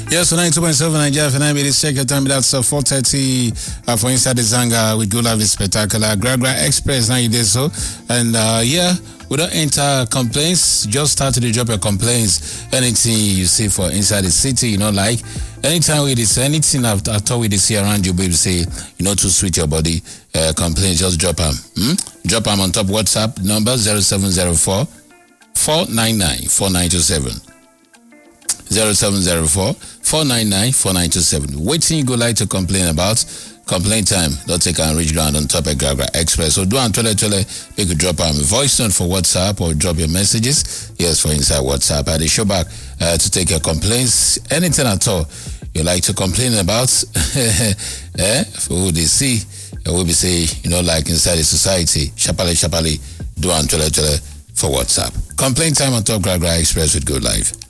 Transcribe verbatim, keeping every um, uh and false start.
Yes, so ninety-two point seven Nigeria for nine minutes. Check your time. That's uh, four thirty uh, for Inside the Zanga with Good Life is Spectacular. Gra Gra Express, now you did so. And uh, yeah, we don't enter complaints. Just start to drop your complaints. Anything you see for inside the city, you know, like anytime we this, anything at all we see around you, baby, say, you know, to sweet your body, uh, complaints, just drop them. Hmm? Drop them on top WhatsApp number zero seven zero four, four nine nine, four nine two seven. zero seven zero four, four nine nine, four nine two seven. Waiting you go like to complain about. Complain time. Don't take and reach ground on top of Gra Gra Express. So do and tell tell you could drop a voice note for WhatsApp or drop your messages. Yes, for inside WhatsApp. I show back uh, to take your complaints. Anything at all you like to complain about. eh? For who they see, uh, we'll be say, you know, like inside the society. Shapali Shapali, do and tell tell for WhatsApp. Complain time on top Gra Gra Express with Good Life.